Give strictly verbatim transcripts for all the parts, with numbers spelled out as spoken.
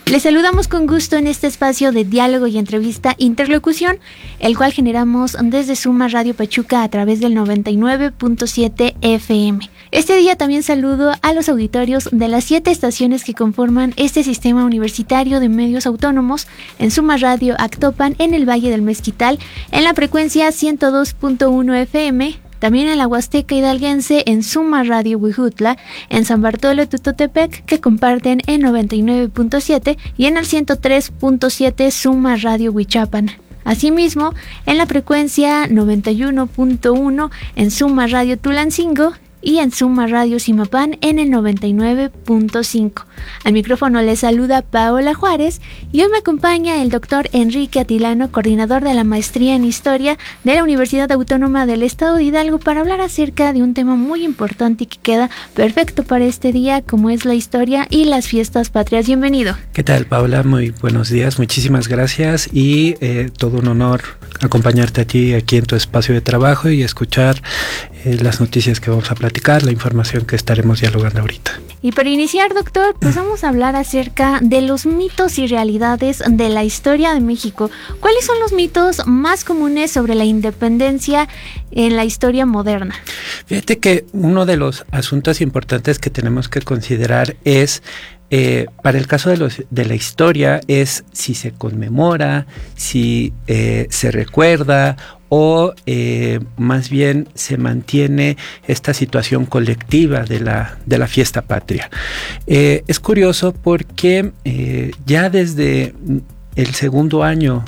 Les saludamos con gusto en este espacio de diálogo y entrevista interlocución, el cual generamos desde Suma Radio Pachuca a través del noventa y nueve punto siete F M. Este día también saludo a los auditorios de las siete estaciones que conforman este sistema universitario de medios autónomos en Suma Radio Actopan, en el Valle del Mezquital, en la frecuencia ciento dos punto uno F M, también en la Huasteca Hidalguense en Suma Radio Huijutla, en San Bartolo Tutotepec, que comparten en noventa y nueve punto siete, y en el ciento tres punto siete Suma Radio Huichapan. Asimismo, en la frecuencia noventa y uno punto uno en Suma Radio Tulancingo y en Suma Radio Simapán en el noventa y nueve punto cinco. Al micrófono les saluda Paola Juárez y hoy me acompaña el doctor Enrique Atilano, coordinador de la maestría en Historia de la Universidad Autónoma del Estado de Hidalgo, para hablar acerca de un tema muy importante y que queda perfecto para este día, como es la historia y las fiestas patrias. Bienvenido. ¿Qué tal, Paola? Muy buenos días, muchísimas gracias y eh, todo un honor acompañarte a ti aquí en tu espacio de trabajo y escuchar eh, las noticias que vamos a platicar, la información que estaremos dialogando ahorita. Y para iniciar, doctor, pues vamos a hablar acerca de los mitos y realidades de la historia de México. ¿Cuáles son los mitos más comunes sobre la independencia en la historia moderna? Fíjate que uno de los asuntos importantes que tenemos que considerar es Eh, para el caso de, los, de la historia es si se conmemora, si eh, se recuerda o eh, más bien se mantiene esta situación colectiva de la, de la fiesta patria. Eh, es curioso porque eh, ya desde el segundo año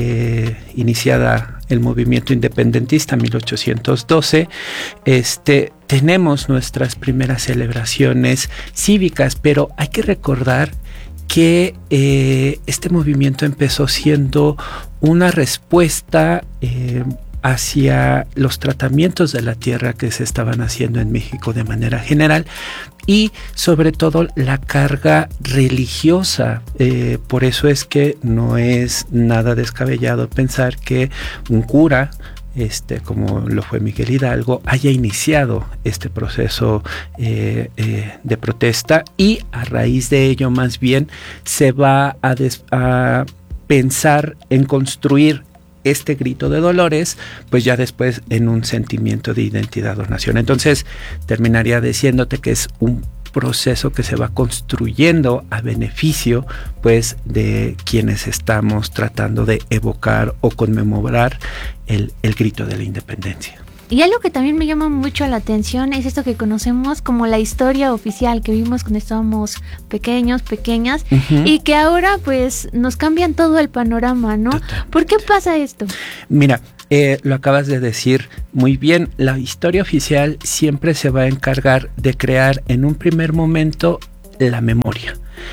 de iniciada el movimiento independentista, mil ochocientos doce, este, tenemos nuestras primeras celebraciones cívicas, pero hay que recordar que eh, este movimiento empezó siendo una respuesta eh, hacia los tratamientos de la tierra que se estaban haciendo en México de manera general y sobre todo la carga religiosa. Eh, por eso es que no es nada descabellado pensar que un cura, Este, como lo fue Miguel Hidalgo, haya iniciado este proceso eh, eh, de protesta y a raíz de ello más bien se va a, des, a pensar en construir este grito de dolores, pues ya después en un sentimiento de identidad o nación. Entonces terminaría diciéndote que es un proceso que se va construyendo a beneficio pues de quienes estamos tratando de evocar o conmemorar el, el grito de la independencia. Y algo que también me llama mucho la atención es esto que conocemos como la historia oficial, que vimos cuando estábamos pequeños, pequeñas, uh-huh. y que ahora pues nos cambian todo el panorama, ¿no? Totalmente. ¿Por qué pasa esto? Mira, eh, lo acabas de decir muy bien, la historia oficial siempre se va a encargar de crear en un primer momento la memoria.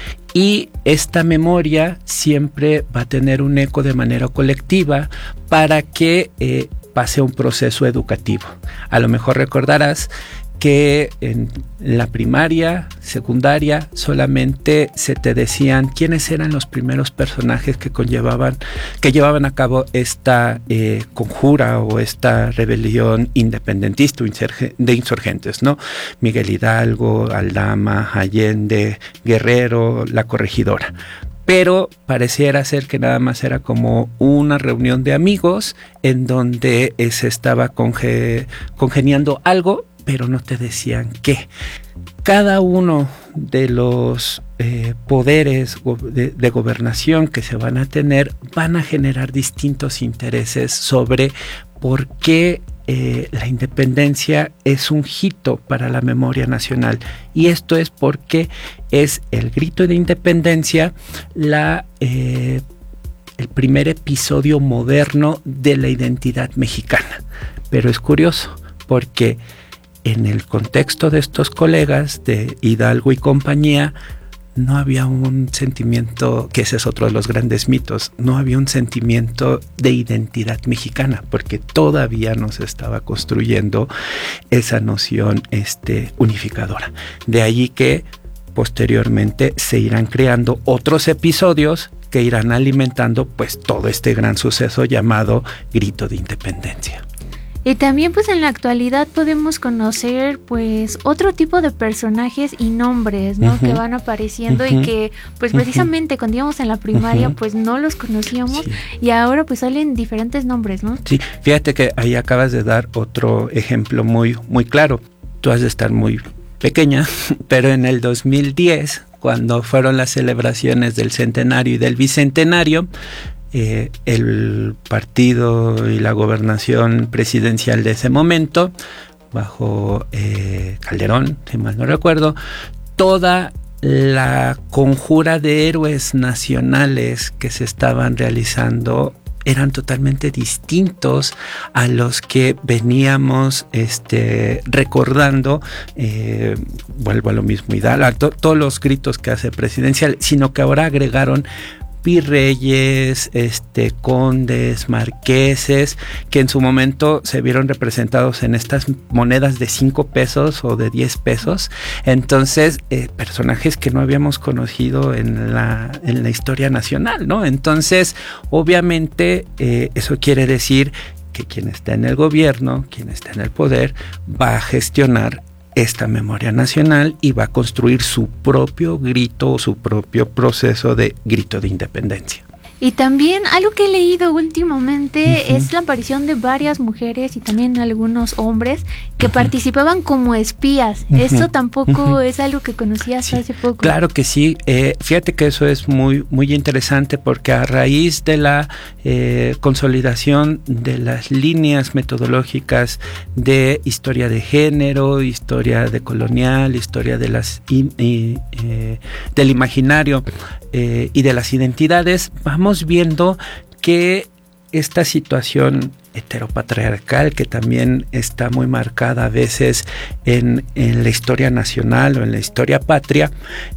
Y esta memoria siempre va a tener un eco de manera colectiva para que eh, pase un proceso educativo. A lo mejor recordarás que en la primaria, secundaria, solamente se te decían quiénes eran los primeros personajes que conllevaban, que llevaban a cabo esta eh, conjura o esta rebelión independentista de insurgentes, ¿no? Miguel Hidalgo, Aldama, Allende, Guerrero, la Corregidora. Pero pareciera ser que nada más era como una reunión de amigos en donde se estaba conge- congeniando algo, pero no te decían qué. Cada uno de los eh, poderes de, de gobernación que se van a tener van a generar distintos intereses sobre por qué eh, la independencia es un hito para la memoria nacional. Y esto es porque es el grito de independencia la eh, el primer episodio moderno de la identidad mexicana. Pero es curioso porque en el contexto de estos colegas de Hidalgo y compañía no había un sentimiento, que ese es otro de los grandes mitos, no había un sentimiento de identidad mexicana, porque todavía no se estaba construyendo esa noción este, unificadora. De allí que posteriormente se irán creando otros episodios que irán alimentando pues todo este gran suceso llamado Grito de Independencia. Y también pues en la actualidad podemos conocer pues otro tipo de personajes y nombres, ¿no? Uh-huh. Que van apareciendo uh-huh. y que pues precisamente uh-huh. cuando íbamos en la primaria uh-huh. pues no los conocíamos sí. y ahora pues salen diferentes nombres, ¿no? Sí, fíjate que ahí acabas de dar otro ejemplo muy, muy claro. Tú has de estar muy pequeña, pero en el dos mil diez, cuando fueron las celebraciones del centenario y del bicentenario, Eh, el partido y la gobernación presidencial de ese momento, bajo eh, Calderón, si mal no recuerdo, toda la conjura de héroes nacionales que se estaban realizando eran totalmente distintos a los que veníamos este, recordando, eh, vuelvo a lo mismo, Hidalgo, to, todos los gritos que hace presidencial, sino que ahora agregaron virreyes, este, condes, marqueses, que en su momento se vieron representados en estas monedas de cinco pesos o de diez pesos. Entonces, eh, personajes que no habíamos conocido en la, en la historia nacional, ¿no? Entonces, obviamente, eh, eso quiere decir que quien está en el gobierno, quien está en el poder, va a gestionar esta memoria nacional y va a construir su propio grito o su propio proceso de grito de independencia. Y también algo que he leído últimamente uh-huh. es la aparición de varias mujeres y también algunos hombres que uh-huh. participaban como espías. Uh-huh. Esto tampoco uh-huh. es algo que conocí hasta sí, hace poco. Claro que sí. Eh, fíjate que eso es muy, muy interesante porque a raíz de la eh, consolidación de las líneas metodológicas de historia de género, historia de colonial, historia de las in, y, eh, del imaginario eh, y de las identidades, vamos viendo que esta situación heteropatriarcal, que también está muy marcada a veces en, en la historia nacional o en la historia patria,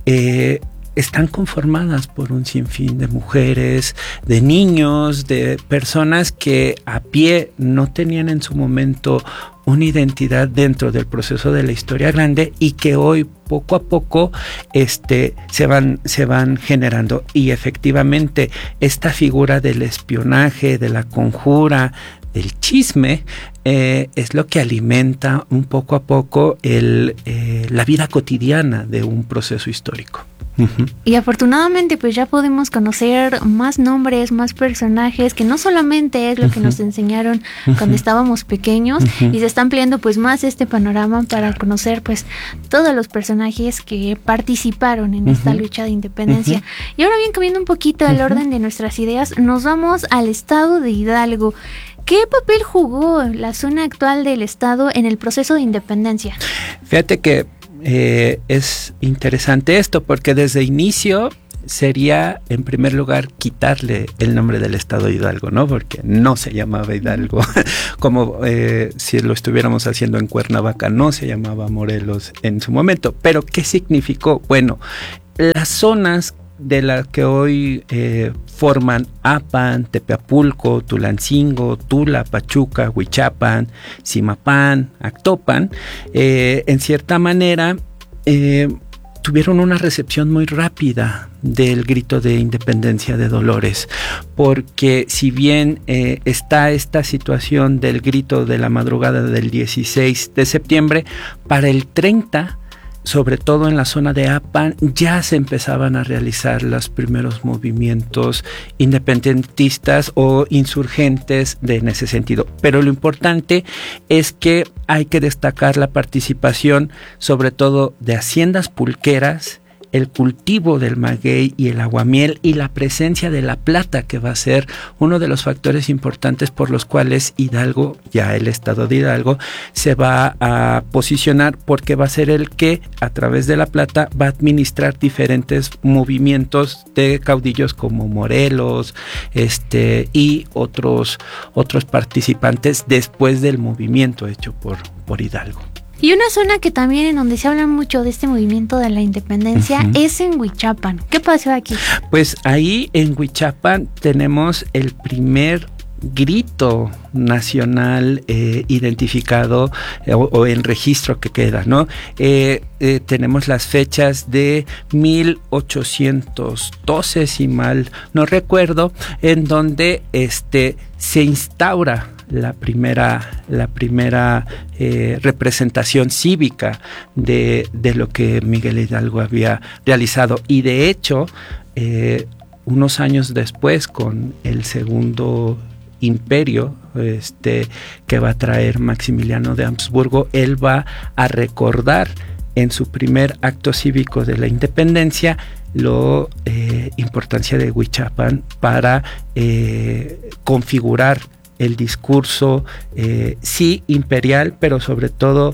eh, están conformadas por un sinfín de mujeres, de niños, de personas que a pie no tenían en su momento una identidad dentro del proceso de la historia grande y que hoy poco a poco este, se van, se van generando. Y efectivamente esta figura del espionaje, de la conjura, del chisme, eh, es lo que alimenta un poco a poco el, eh, la vida cotidiana de un proceso histórico. Uh-huh. Y afortunadamente pues ya podemos conocer más nombres, más personajes, que no solamente es lo uh-huh. que nos enseñaron uh-huh. cuando estábamos pequeños, uh-huh. y se está ampliando pues más este panorama para conocer pues todos los personajes que participaron en uh-huh. esta lucha de independencia. Uh-huh. Y ahora bien, cambiando un poquito el uh-huh. orden de nuestras ideas, nos vamos al estado de Hidalgo. ¿Qué papel jugó la zona actual del estado en el proceso de independencia? Fíjate que Eh, es interesante esto porque desde inicio sería en primer lugar quitarle el nombre del estado de Hidalgo, ¿no? Porque no se llamaba Hidalgo como eh, si lo estuviéramos haciendo en Cuernavaca, no se llamaba Morelos en su momento. Pero ¿qué significó? Bueno, las zonas de las que hoy eh, forman Apan, Tepeapulco, Tulancingo, Tula, Pachuca, Huichapan, Zimapán, Actopan, eh, en cierta manera eh, tuvieron una recepción muy rápida del grito de independencia de Dolores, porque si bien eh, está esta situación del grito de la madrugada del dieciséis de septiembre, para el treinta, sobre todo en la zona de Apan, ya se empezaban a realizar los primeros movimientos independentistas o insurgentes de, en ese sentido. Pero lo importante es que hay que destacar la participación sobre todo de haciendas pulqueras, el cultivo del maguey y el aguamiel y la presencia de la plata, que va a ser uno de los factores importantes por los cuales Hidalgo, ya el estado de Hidalgo, se va a posicionar, porque va a ser el que a través de la plata va a administrar diferentes movimientos de caudillos como Morelos este, y otros, otros participantes después del movimiento hecho por, por Hidalgo. Y una zona que también en donde se habla mucho de este movimiento de la independencia uh-huh. es en Huichapan. ¿Qué pasó aquí? Pues ahí en Huichapan tenemos el primer grito nacional eh, identificado eh, o, o en registro que queda, ¿no? Eh, eh, tenemos las fechas de mil ochocientos doce, si mal no recuerdo, en donde este, se instaura la primera, la primera eh, representación cívica de, de lo que Miguel Hidalgo había realizado. Y de hecho, eh, unos años después, con el segundo imperio este, que va a traer Maximiliano de Habsburgo, él va a recordar en su primer acto cívico de la independencia la eh, importancia de Huichapan para eh, configurar el discurso, eh, sí, imperial, pero sobre todo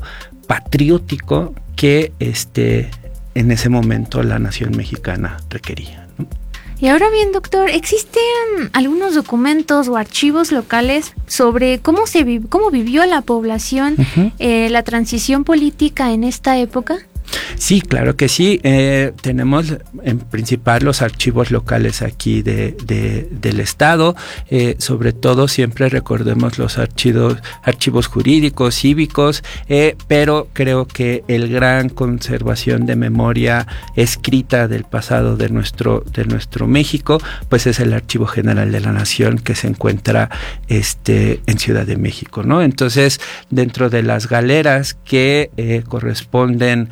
patriótico que este, en ese momento la nación mexicana requería, ¿no? Y ahora bien, doctor, ¿existen algunos documentos o archivos locales sobre cómo se vi- cómo vivió la población uh-huh. eh, la transición política en esta época? Sí, claro que sí. Eh, tenemos en principal los archivos locales aquí de, de, del estado. Eh, sobre todo siempre recordemos los archivos, archivos jurídicos, cívicos, eh, pero creo que el gran conservación de memoria escrita del pasado de nuestro, de nuestro México, pues es el Archivo General de la Nación que se encuentra este, en Ciudad de México, ¿no? Entonces, dentro de las galeras que eh, corresponden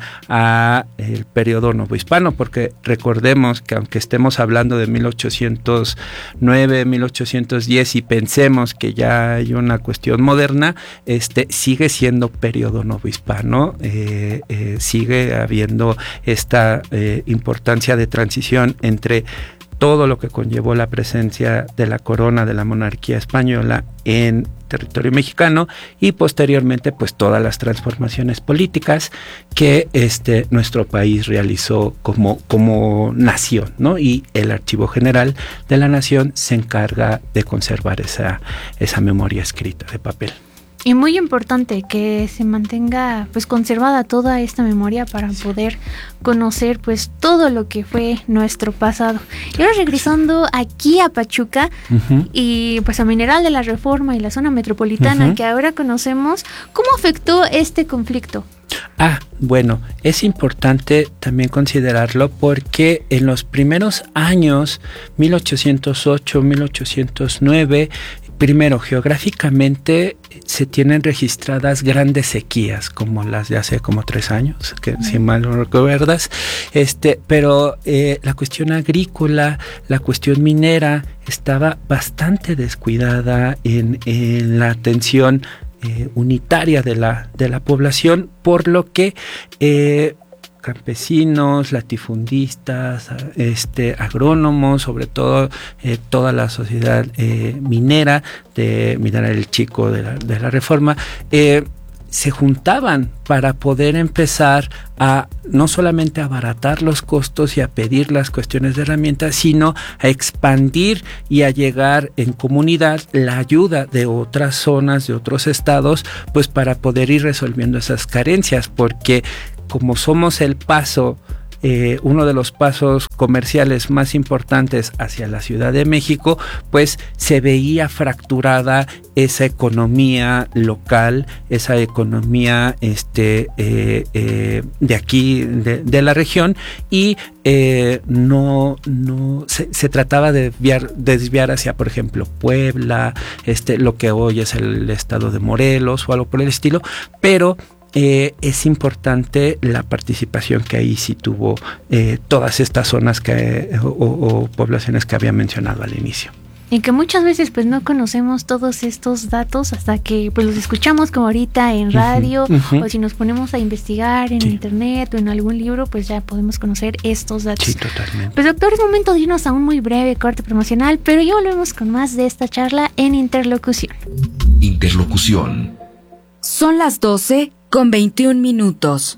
a el periodo novohispano, porque recordemos que aunque estemos hablando de mil ochocientos nueve, mil ochocientos diez y pensemos que ya hay una cuestión moderna, este sigue siendo periodo novohispano, eh, eh, sigue habiendo esta eh, importancia de transición entre todo lo que conllevó la presencia de la corona de la monarquía española en territorio mexicano y posteriormente pues todas las transformaciones políticas que este nuestro país realizó como, como nación, ¿no? Y el Archivo General de la Nación se encarga de conservar esa, esa memoria escrita de papel. Y muy importante que se mantenga pues conservada toda esta memoria para poder conocer pues todo lo que fue nuestro pasado. Y ahora regresando aquí a Pachuca uh-huh. y pues a Mineral de la Reforma y la zona metropolitana uh-huh. que ahora conocemos, ¿cómo afectó este conflicto? Ah, bueno, es importante también considerarlo porque en los primeros años, mil ochocientos ocho, mil ochocientos nueve, primero, geográficamente se tienen registradas grandes sequías, como las de hace como tres años, que mm. si mal no recuerdas, este, pero eh, la cuestión agrícola, la cuestión minera estaba bastante descuidada en, en la atención eh, unitaria de la, de la población, por lo que eh, campesinos, latifundistas, este, agrónomos, sobre todo eh, toda la sociedad eh, minera de Mineral El Chico de la, de la Reforma, eh, se juntaban para poder empezar a no solamente abaratar los costos y a pedir las cuestiones de herramientas, sino a expandir y a llegar en comunidad la ayuda de otras zonas, de otros estados, pues para poder ir resolviendo esas carencias, porque como somos el paso, eh, uno de los pasos comerciales más importantes hacia la Ciudad de México, pues se veía fracturada esa economía local, esa economía este, eh, eh, de aquí, de, de la región, y eh, no, no se, se trataba de desviar, desviar hacia, por ejemplo, Puebla, este, lo que hoy es el estado de Morelos o algo por el estilo, pero Eh, es importante la participación que ahí sí tuvo eh, todas estas zonas que, o, o poblaciones que había mencionado al inicio. Y que muchas veces pues no conocemos todos estos datos hasta que pues los escuchamos como ahorita en radio uh-huh, uh-huh. o si nos ponemos a investigar en sí. internet o en algún libro, pues ya podemos conocer estos datos. Sí, totalmente. Pues doctor, es momento de irnos a un muy breve corte promocional, pero ya volvemos con más de esta charla en Interlocución. Interlocución. Son las doce con veintiún minutos.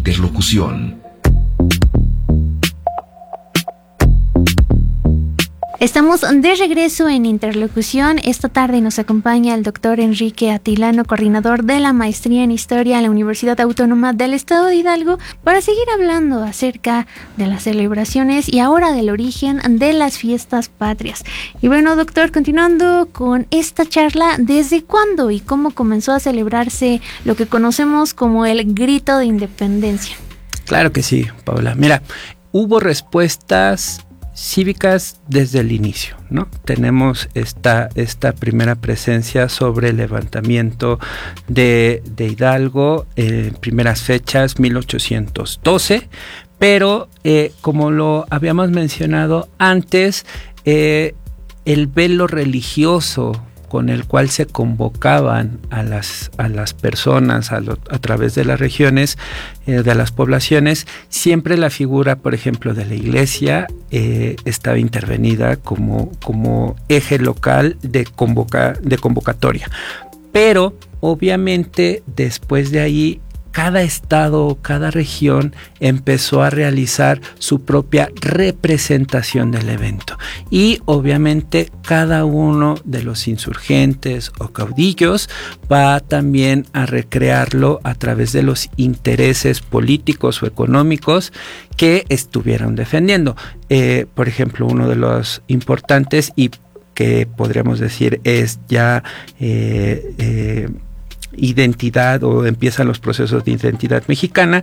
Interlocución. Estamos de regreso en Interlocución. Esta tarde nos acompaña el doctor Enrique Atilano, coordinador de la Maestría en Historia en la Universidad Autónoma del Estado de Hidalgo, para seguir hablando acerca de las celebraciones y ahora del origen de las fiestas patrias. Y bueno, doctor, continuando con esta charla, ¿desde cuándo y cómo comenzó a celebrarse lo que conocemos como el Grito de Independencia? Claro que sí, Paula. Mira, hubo respuestas cívicas desde el inicio, ¿no? Tenemos esta, esta primera presencia sobre el levantamiento de, de Hidalgo en primeras fechas, mil ochocientos doce, pero eh, como lo habíamos mencionado antes, eh, el velo religioso con el cual se convocaban a las, a las personas a, lo, a través de las regiones, eh, de las poblaciones, siempre la figura, por ejemplo, de la iglesia eh, estaba intervenida como, como eje local de, convoca, de convocatoria. Pero, obviamente, después de ahí, cada estado, cada región empezó a realizar su propia representación del evento. Y obviamente cada uno de los insurgentes o caudillos va también a recrearlo a través de los intereses políticos o económicos que estuvieron defendiendo. Eh, por ejemplo, uno de los importantes y que podríamos decir es ya... Eh, eh, identidad o empiezan los procesos de identidad mexicana,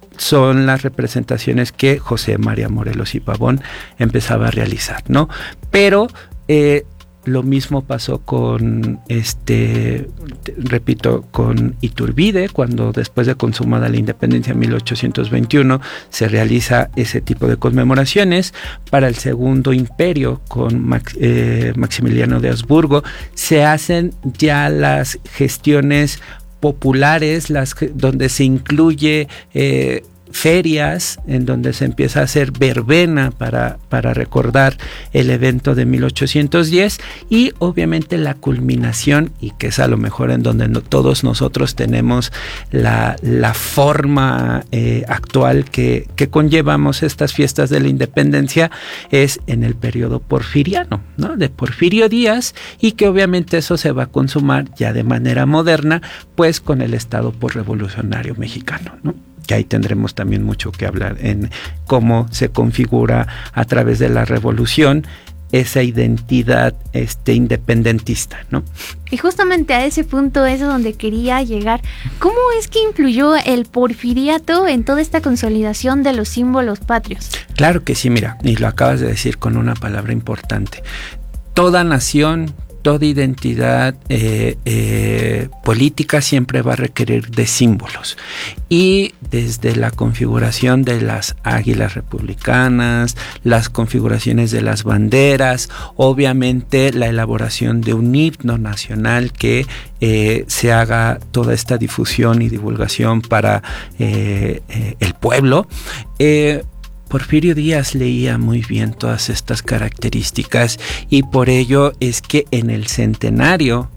son las representaciones que José María Morelos y Pavón empezaba a realizar, ¿no? Pero eh, lo mismo pasó con, este, repito, con Iturbide, cuando después de consumada la independencia en mil ochocientos veintiuno se realiza ese tipo de conmemoraciones. Para el Segundo Imperio, con Max, eh, Maximiliano de Habsburgo, se hacen ya las gestiones populares, las donde se incluye eh, ferias, en donde se empieza a hacer verbena para, para recordar el evento de mil ochocientos diez, y obviamente la culminación, y que es a lo mejor en donde no, todos nosotros tenemos la, la forma eh, actual que, que conllevamos estas fiestas de la independencia, es en el periodo porfiriano, ¿no? De Porfirio Díaz, y que obviamente eso se va a consumar ya de manera moderna, pues con el Estado posrevolucionario mexicano, ¿no? Que ahí tendremos también mucho que hablar en cómo se configura a través de la revolución esa identidad este, independentista, ¿no? Y justamente a ese punto es donde quería llegar. ¿Cómo es que influyó el porfiriato en toda esta consolidación de los símbolos patrios? Claro que sí, mira, y lo acabas de decir con una palabra importante. Toda nación, toda identidad eh, eh, política siempre va a requerir de símbolos, y desde la configuración de las águilas republicanas, las configuraciones de las banderas, obviamente la elaboración de un himno nacional que eh, se haga toda esta difusión y divulgación para eh, eh, el pueblo. eh, Porfirio Díaz leía muy bien todas estas características, y por ello es que en el centenario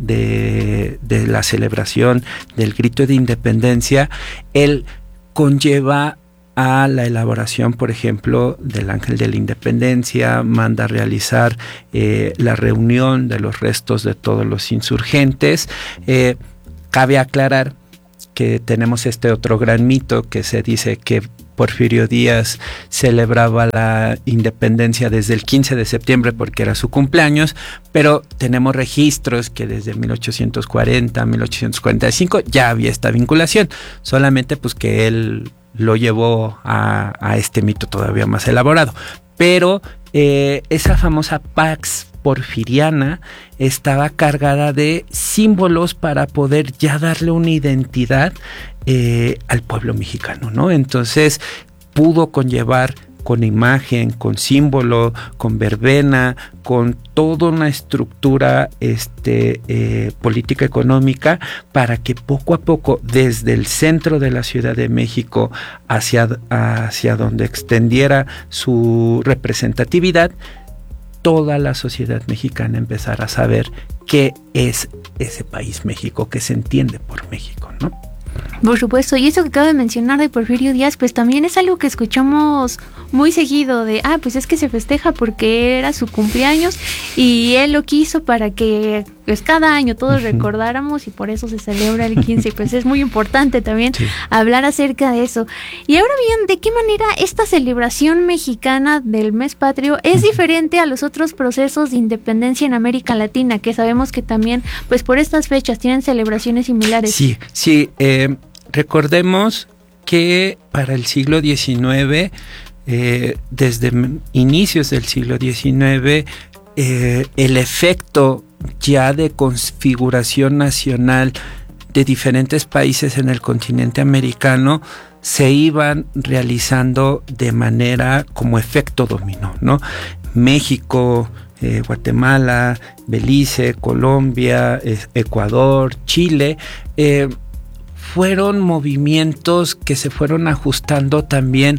de, de la celebración del Grito de Independencia, él conlleva a la elaboración, por ejemplo, del Ángel de la Independencia, manda a realizar eh, la reunión de los restos de todos los insurgentes. Eh, cabe aclarar que tenemos este otro gran mito que se dice que Porfirio Díaz celebraba la independencia desde el quince de septiembre porque era su cumpleaños, pero tenemos registros que desde mil ochocientos cuarenta, mil ochocientos cuarenta y cinco ya había esta vinculación, solamente pues que él lo llevó a, a este mito todavía más elaborado. Pero eh, esa famosa Pax Porfiriana estaba cargada de símbolos para poder ya darle una identidad eh, al pueblo mexicano, ¿no? Entonces pudo conllevar con imagen, con símbolo, con verbena, con toda una estructura este, eh, política económica, para que poco a poco desde el centro de la Ciudad de México hacia, hacia donde extendiera su representatividad, toda la sociedad mexicana empezara a saber qué es ese país México, qué se entiende por México, ¿no? Por supuesto, y eso que acabo de mencionar de Porfirio Díaz, pues también es algo que escuchamos muy seguido de, ah, pues es que se festeja porque era su cumpleaños y él lo quiso para que pues cada año todos uh-huh. recordáramos y por eso se celebra el quince, y pues es muy importante también sí. hablar acerca de eso. Y ahora bien, ¿de qué manera esta celebración mexicana del mes patrio es uh-huh. diferente a los otros procesos de independencia en América Latina, que sabemos que también pues por estas fechas tienen celebraciones similares? Sí, sí, eh, recordemos que para el siglo diecinueve, eh, desde inicios del siglo diecinueve, eh, el efecto ya de configuración nacional de diferentes países en el continente americano se iban realizando de manera como efecto dominó, ¿no? México, eh, Guatemala, Belice, Colombia, eh, Ecuador, Chile, eh, fueron movimientos que se fueron ajustando también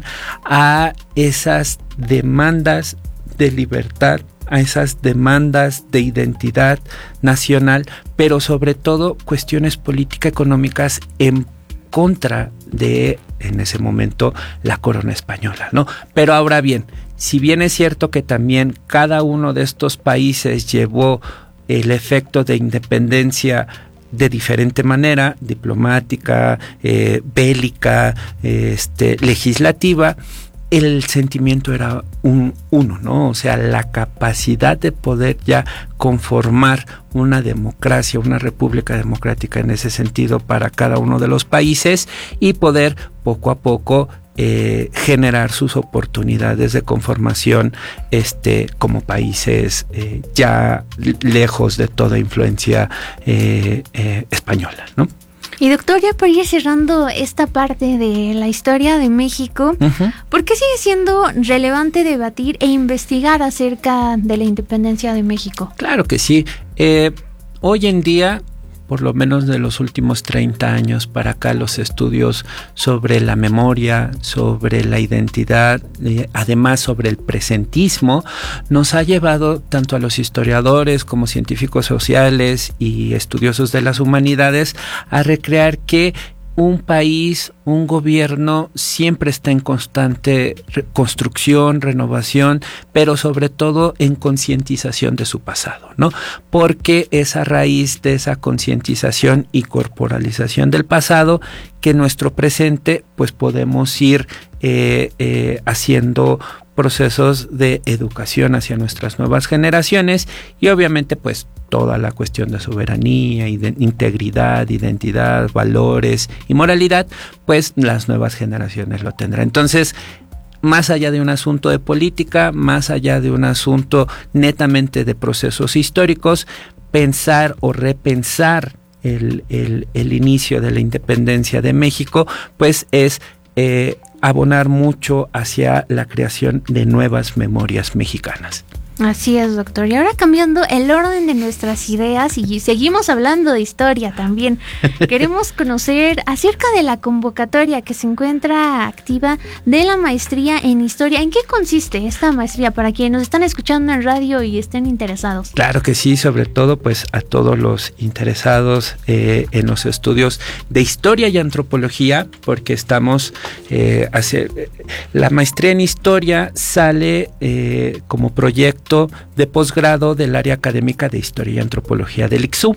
a esas demandas de libertad, a esas demandas de identidad nacional, pero sobre todo cuestiones político-económicas en contra de, en ese momento, la corona española, ¿no? Pero ahora bien, si bien es cierto que también cada uno de estos países llevó el efecto de independencia de diferente manera, diplomática, eh, bélica, este, legislativa, el sentimiento era un uno, ¿no? O sea, la capacidad de poder ya conformar una democracia, una república democrática en ese sentido para cada uno de los países y poder poco a poco eh, generar sus oportunidades de conformación este, como países eh, ya lejos de toda influencia eh, eh, española, ¿no? Y doctor, ya para ir cerrando esta parte de la historia de México, uh-huh. ¿por qué sigue siendo relevante debatir e investigar acerca de la independencia de México? Claro que sí. Eh, hoy en día, por lo menos de los últimos treinta años para acá, los estudios sobre la memoria, sobre la identidad, eh, además sobre el presentismo, nos ha llevado tanto a los historiadores como científicos sociales y estudiosos de las humanidades a recrear que un país, un gobierno siempre está en constante construcción, renovación, pero sobre todo en concientización de su pasado, ¿no? Porque es a raíz de esa concientización y corporalización del pasado que en nuestro presente pues podemos ir eh, eh, haciendo procesos de educación hacia nuestras nuevas generaciones y obviamente pues toda la cuestión de soberanía, ide- integridad, identidad, valores y moralidad, pues las nuevas generaciones lo tendrán. Entonces, más allá de un asunto de política, más allá de un asunto netamente de procesos históricos, pensar o repensar el, el, el inicio de la independencia de México, pues es eh, abonar mucho hacia la creación de nuevas memorias mexicanas. Así es, doctor. Y ahora cambiando el orden de nuestras ideas y seguimos hablando de historia también. Queremos conocer acerca de la convocatoria que se encuentra activa de la maestría en historia. ¿En qué consiste esta maestría para quienes nos están escuchando en radio y estén interesados? Claro que sí, sobre todo pues a todos los interesados eh, en los estudios de historia y antropología, porque estamos eh, hace, la maestría en historia sale eh, como proyecto de posgrado del área académica de Historia y Antropología del I C S U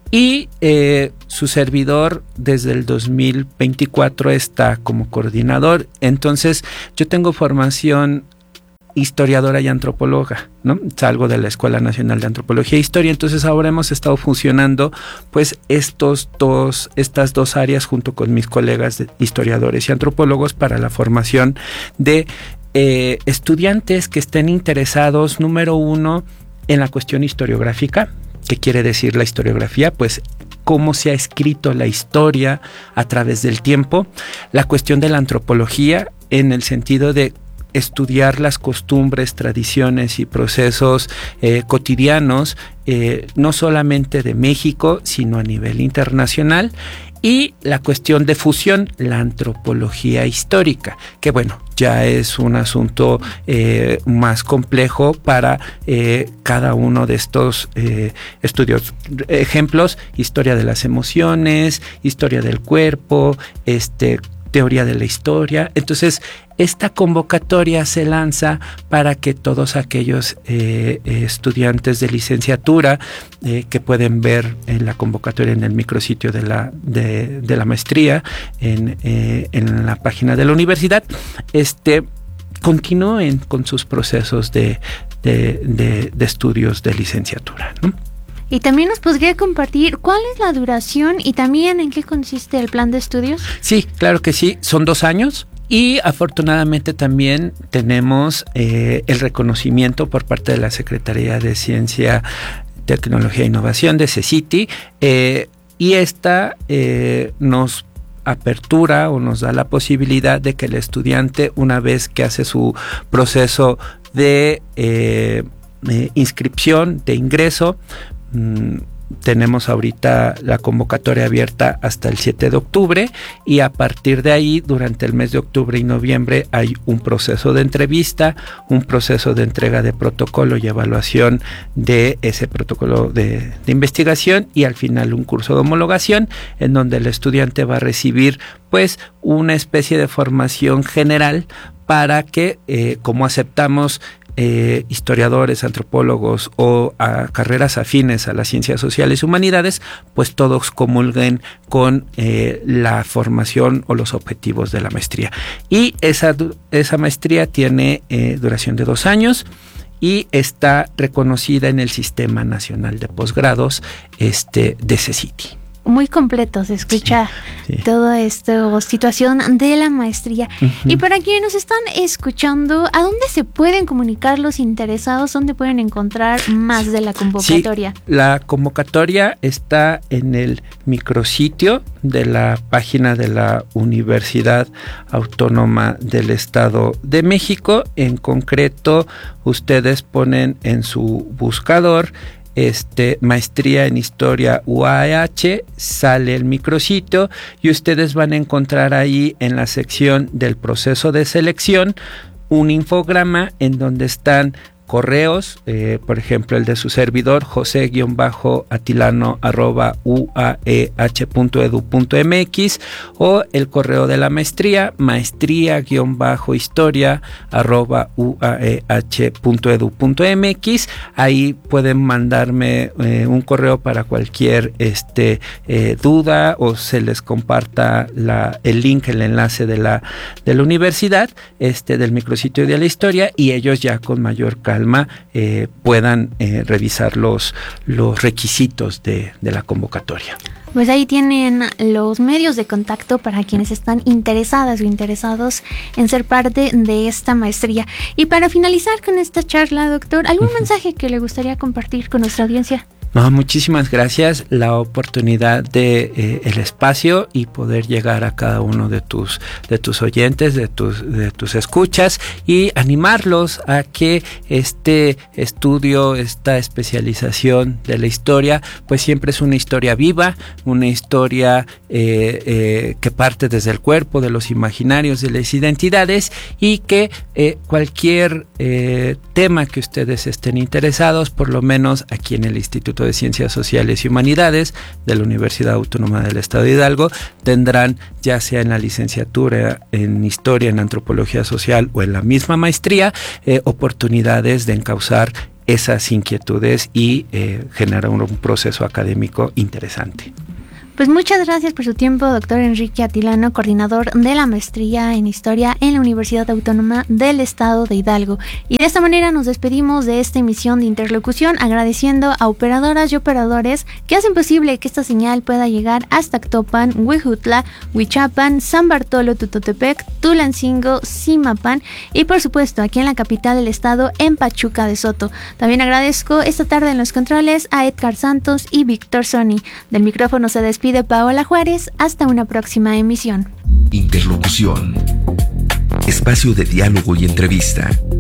y eh, su servidor desde el dos mil veinticuatro está como coordinador. Entonces yo tengo formación historiadora y antropóloga, ¿no? Salgo de la Escuela Nacional de Antropología e Historia, entonces ahora hemos estado fusionando pues estos dos, estas dos áreas junto con mis colegas de historiadores y antropólogos para la formación de Eh, estudiantes que estén interesados, número uno, en la cuestión historiográfica. ¿Qué quiere decir la historiografía? Pues cómo se ha escrito la historia a través del tiempo. La cuestión de la antropología en el sentido de estudiar las costumbres, tradiciones y procesos eh, cotidianos, eh, no solamente de México, sino a nivel internacional. Y la cuestión de fusión, la antropología histórica, que bueno, ya es un asunto eh, más complejo para eh, cada uno de estos eh, estudios. Ejemplos: historia de las emociones, historia del cuerpo, este, teoría de la historia. Entonces, esta convocatoria se lanza para que todos aquellos eh, estudiantes de licenciatura eh, que pueden ver en la convocatoria en el micrositio de la, de, de la maestría, en, eh, en la página de la universidad, este, continúen con sus procesos de, de, de, de estudios de licenciatura, ¿no? Y también nos podría compartir cuál es la duración y también en qué consiste el plan de estudios. Sí, claro que sí, son dos años. Y afortunadamente también tenemos eh, el reconocimiento por parte de la Secretaría de Ciencia, Tecnología e Innovación de CECITI, eh, y esta eh, nos apertura o nos da la posibilidad de que el estudiante, una vez que hace su proceso de eh, eh, inscripción, de ingreso, mmm, tenemos ahorita la convocatoria abierta hasta el siete de octubre, y a partir de ahí, durante el mes de octubre y noviembre, hay un proceso de entrevista, un proceso de entrega de protocolo y evaluación de ese protocolo de, de investigación, y al final un curso de homologación en donde el estudiante va a recibir pues una especie de formación general para que, eh, como aceptamos Eh, historiadores, antropólogos o a carreras afines a las ciencias sociales y humanidades, pues todos comulguen con eh, la formación o los objetivos de la maestría. Y esa, esa maestría tiene eh, duración de dos años y está reconocida en el Sistema Nacional de Posgrados este, de CECITI. Muy completo, se escucha sí, sí. Todo esto, situación de la maestría. Uh-huh. Y para quienes nos están escuchando, ¿a dónde se pueden comunicar los interesados? ¿Dónde pueden encontrar más de la convocatoria? Sí, la convocatoria está en el micrositio de la página de la Universidad Autónoma del Estado de México. En concreto, ustedes ponen en su buscador Este, maestría en historia U A H, sale el micrositio y ustedes van a encontrar ahí en la sección del proceso de selección un infograma en donde están correos, eh, por ejemplo el de su servidor, jose-atilano arroba uaeh.edu.mx, o el correo de la maestría, maestría-historia arroba uaeh.edu.mx. Ahí pueden mandarme eh, un correo para cualquier este, eh, duda, o se les comparta la, el link, el enlace de la, de la universidad, este, del micrositio de la historia, y ellos ya con mayor calma Eh, puedan eh, revisar los, los requisitos de, de la convocatoria. Pues ahí tienen los medios de contacto para quienes están interesadas o interesados en ser parte de esta maestría. Y para finalizar con esta charla, doctor, ¿algún uh-huh. mensaje que le gustaría compartir con nuestra audiencia? No, muchísimas gracias, la oportunidad de eh, el espacio y poder llegar a cada uno de tus de tus oyentes, de tus de tus escuchas, y animarlos a que este estudio, esta especialización de la historia, pues siempre es una historia viva, una historia eh, eh, que parte desde el cuerpo, de los imaginarios, de las identidades, y que eh, cualquier eh, tema que ustedes estén interesados, por lo menos aquí en el Instituto de Ciencias Sociales y Humanidades de la Universidad Autónoma del Estado de Hidalgo, tendrán, ya sea en la licenciatura en Historia, en Antropología Social o en la misma maestría, eh, oportunidades de encauzar esas inquietudes y eh, generar un, un proceso académico interesante. Pues muchas gracias por su tiempo, doctor Enrique Atilano, coordinador de la maestría en Historia en la Universidad Autónoma del Estado de Hidalgo. Y de esta manera nos despedimos de esta emisión de Interlocución, agradeciendo a operadoras y operadores que hacen posible que esta señal pueda llegar hasta Actopan, Huejutla, Huichapan, San Bartolo, Tutotepec, Tulancingo, Zimapán y por supuesto aquí en la capital del estado, en Pachuca de Soto. También agradezco esta tarde en los controles a Edgar Santos y Víctor Sony. Del micrófono se despide de Paola Juárez. Hasta una próxima emisión. Interlocución. Espacio de diálogo y entrevista